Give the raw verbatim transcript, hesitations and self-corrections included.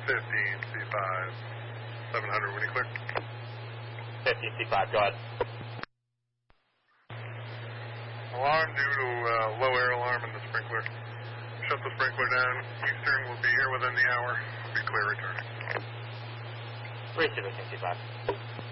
fifteen C five, seven hundred, when you clear. fifteen C five, go ahead. Alarm due to uh, low air alarm in the sprinkler. Shut the sprinkler down. Eastern will be here within the hour. We'll be clear returning. Receive fifteen C five.